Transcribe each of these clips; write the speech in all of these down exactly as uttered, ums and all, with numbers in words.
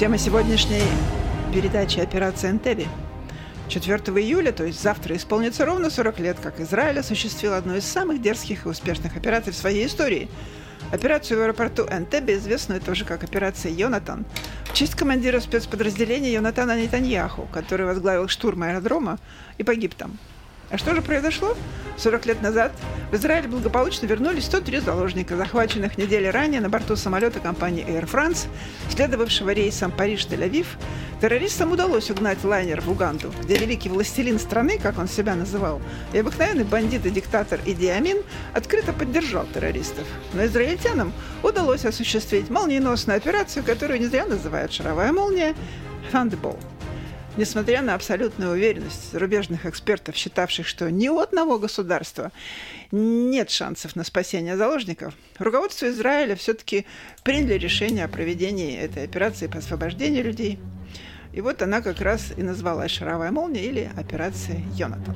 Тема сегодняшней передачи «Операция Энтебе». четвёртого июля, то есть завтра, исполнится ровно сорок лет, как Израиль осуществил одну из самых дерзких и успешных операций в своей истории. Операцию в аэропорту Энтебе, известную тоже как операция «Йонатан», в честь командира спецподразделения Йонатана Нетаньяху, который возглавил штурм аэродрома и погиб там. А что же произошло? сорок лет назад в Израиль благополучно вернулись сто три заложника, захваченных недели ранее на борту самолета компании Air France, следовавшего рейсом Париж-Тель-Авив. Террористам удалось угнать лайнер в Уганду, где великий властелин страны, как он себя называл, и обыкновенный бандит и диктатор Иди Амин открыто поддержал террористов. Но израильтянам удалось осуществить молниеносную операцию, которую не зря называют «шаровая молния» – «Thunderbolt». Несмотря на абсолютную уверенность зарубежных экспертов, считавших, что ни у одного государства нет шансов на спасение заложников, руководство Израиля все-таки приняли решение о проведении этой операции по освобождению людей. И вот она как раз и называлась «Шаровая молния» или «Операция Йонатан».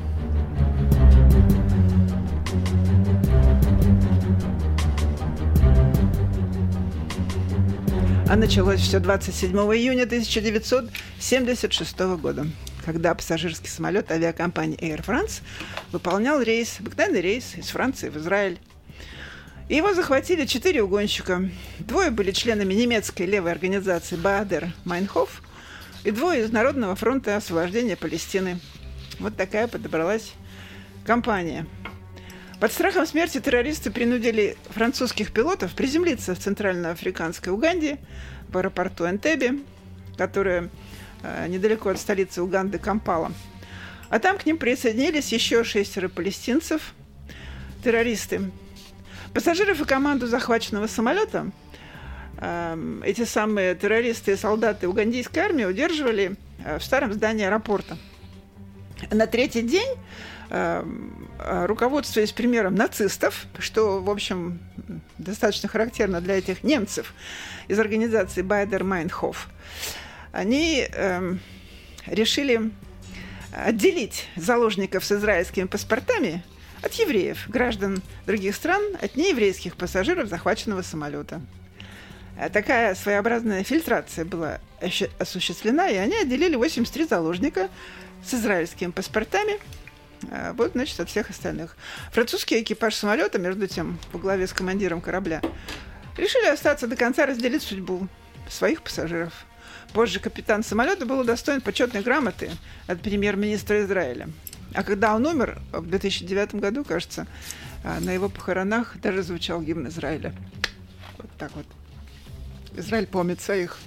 А началось все двадцать седьмого июня тысяча девятьсот семьдесят шестого года, когда пассажирский самолет авиакомпании Air France выполнял рейс, обыкновенный рейс из Франции в Израиль. И его захватили четыре угонщика. Двое были членами немецкой левой организации Баадер Майнхоф и двое из Народного фронта освобождения Палестины. Вот такая подобралась компания. Под страхом смерти террористы принудили французских пилотов приземлиться в центральноафриканской Уганде, в аэропорту Энтебе, которая э, недалеко от столицы Уганды Кампала. А там к ним присоединились еще шестеро палестинцев, террористы. Пассажиров и команду захваченного самолета э, эти самые террористы и солдаты угандийской армии удерживали э, в старом здании аэропорта. На третий день руководствуясь примером нацистов, что, в общем, достаточно характерно для этих немцев из организации Баадер Майнхоф, они э, решили отделить заложников с израильскими паспортами от евреев, граждан других стран, от нееврейских пассажиров захваченного самолета. Такая своеобразная фильтрация была осуществлена, и они отделили восемьдесят три заложника с израильскими паспортами, вот, значит, от всех остальных. Французский экипаж самолета, между тем, во главе с командиром корабля, решили остаться до конца, разделить судьбу своих пассажиров. Позже капитан самолета был удостоен почетной грамоты от премьер-министра Израиля. А когда он умер в две тысячи девятом году, кажется, на его похоронах даже звучал гимн Израиля. Вот так вот. Израиль помнит своих.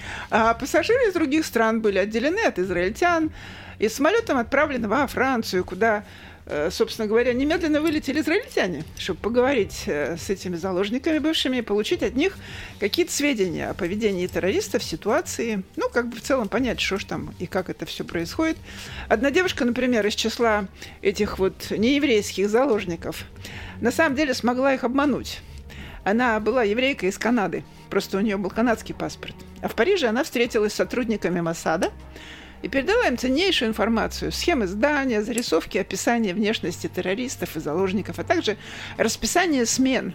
А пассажиры из других стран были отделены от израильтян и самолетом отправлены во Францию, куда, собственно говоря, немедленно вылетели израильтяне, чтобы поговорить с этими заложниками бывшими и получить от них какие-то сведения о поведении террористов, ситуации, ну, как бы в целом понять, что ж там и как это все происходит. Одна девушка, например, из числа этих вот нееврейских заложников, на самом деле смогла их обмануть. Она была еврейкой из Канады, просто у нее был канадский паспорт. А в Париже она встретилась с сотрудниками Моссада и передала им ценнейшую информацию: схемы здания, зарисовки, описание внешности террористов и заложников, а также расписание смен.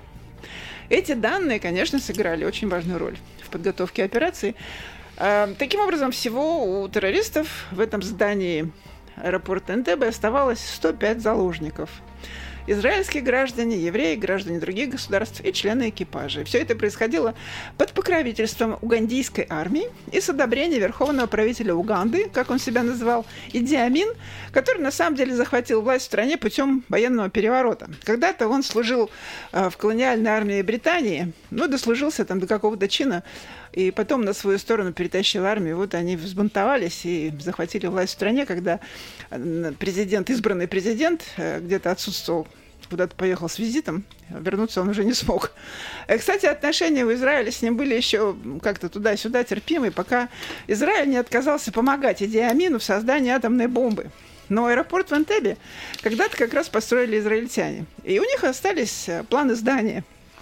Эти данные, конечно, сыграли очень важную роль в подготовке операции. Таким образом, всего у террористов в этом здании аэропорта Энтебе оставалось сто пять заложников. Израильские граждане, евреи, граждане других государств и члены экипажа. Все это происходило под покровительством угандийской армии и с одобрения верховного правителя Уганды, как он себя называл, Иди Амин, который на самом деле захватил власть в стране путем военного переворота. Когда-то он служил в колониальной армии Британии, ну, дослужился там до какого-то чина, и потом на свою сторону перетащил армию. Вот они взбунтовались и захватили власть в стране, когда президент, избранный президент где-то отсутствовал, куда-то поехал с визитом, вернуться он уже не смог. Кстати, отношения у Израиля с ним были еще как-то туда-сюда терпимые, пока Израиль не отказался помогать Иди Амину в создании атомной бомбы. Но аэропорт в Энтебе когда-то как раз построили израильтяне. И у них остались планы здания.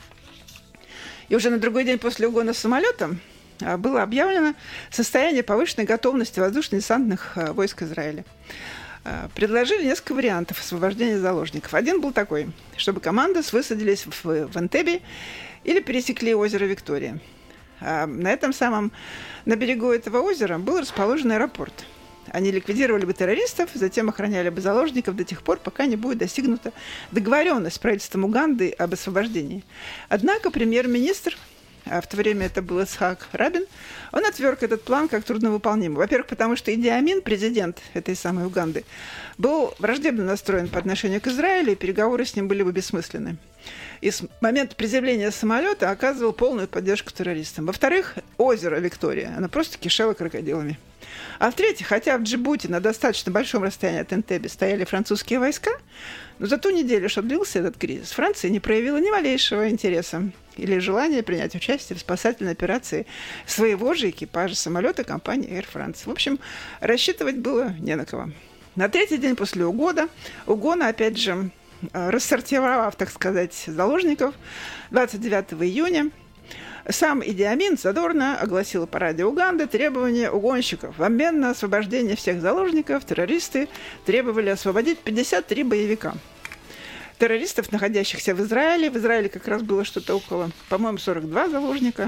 И уже на другой день после угона самолета было объявлено состояние повышенной готовности воздушно-десантных войск Израиля. Предложили несколько вариантов освобождения заложников. Один был такой, чтобы команды высадились в, в Энтебе или пересекли озеро Виктория. А на этом самом, на берегу этого озера был расположен аэропорт. Они ликвидировали бы террористов, затем охраняли бы заложников до тех пор, пока не будет достигнута договоренность с правительством Уганды об освобождении. Однако премьер-министр, а в то время это был Ицхак Рабин, он отверг этот план как трудновыполнимый. Во-первых, потому что Иди Амин, президент этой самой Уганды, был враждебно настроен по отношению к Израилю, и переговоры с ним были бы бессмысленны. И с момента приземления самолета оказывал полную поддержку террористам. Во-вторых, озеро Виктория, оно просто кишело крокодилами. А в-третьих, хотя в Джибути на достаточно большом расстоянии от Энтебе стояли французские войска, но за ту неделю, что длился этот кризис, Франция не проявила ни малейшего интереса или желания принять участие в спасательной операции своего же экипажа самолета компании Air France. В общем, рассчитывать было не на кого. На третий день после угода, угона, опять же, рассортировав, так сказать, заложников, двадцать девятого июня, сам Иди Амин задорно огласил по радио Уганды требования угонщиков. В обмен на освобождение всех заложников террористы требовали освободить пятьдесят три боевика. Террористов, находящихся в Израиле. В Израиле как раз было что-то около, по-моему, сорок два заложника.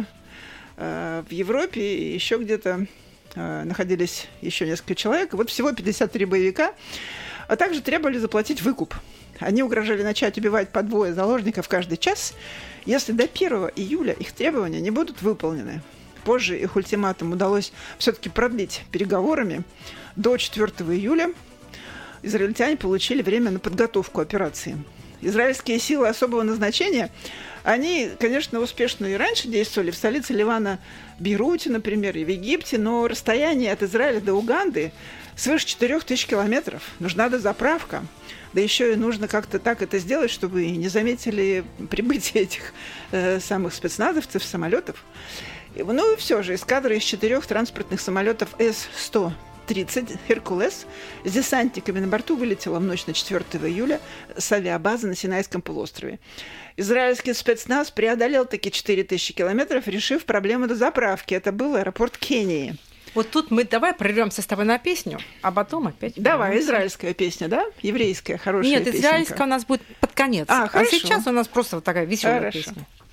В Европе и еще где-то находились еще несколько человек. Вот всего пятьдесят три боевика. А также требовали заплатить выкуп. Они угрожали начать убивать по двое заложников каждый час, если до первого июля их требования не будут выполнены. Позже их ультиматум удалось все-таки продлить переговорами до четвёртого июля. Израильтяне получили время на подготовку операции. Израильские силы особого назначения, они, конечно, успешно и раньше действовали в столице Ливана, Бейруте, например, и в Египте, но расстояние от Израиля до Уганды свыше четырех тысяч километров. Нужна дозаправка. Да еще и нужно как-то так это сделать, чтобы не заметили прибытие этих э, самых спецназовцев, самолетов. И, ну и все же, эскадра из четырех транспортных самолетов Эс сто тридцать «Херкулес» с десантниками на борту вылетела в ночь на четвёртого июля с авиабазы на Синайском полуострове. Израильский спецназ преодолел таки четыре тысячи километров, решив проблему дозаправки. Это был аэропорт Кении. Вот тут мы давай прервемся с тобой на песню, а потом опять... Давай, вернемся. Израильская песня, да? Еврейская, хорошая Нет, песенка. израильская у нас будет под конец. А, а сейчас у нас просто вот такая веселая песня.